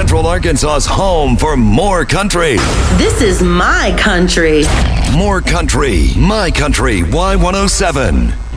Central Arkansas's home for more country. This is my country. More country, my country, Y107.